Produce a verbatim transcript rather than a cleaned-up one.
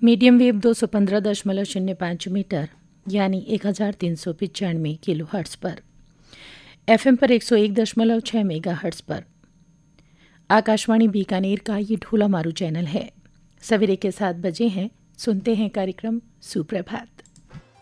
Medium wave दो सौ पंद्रह दशमलव शून्य पाँच मीटर यानी एक हज़ार तीन सौ पचानवे किलो हर्ट्स पर, एफएम पर एक सौ एक दशमलव छः मेगा हर्ट्स पर। आकाशवाणी बीकानेर का ये ढोला मारू चैनल है। सवेरे के सात बजे हैं, सुनते हैं कार्यक्रम सुप्रभात।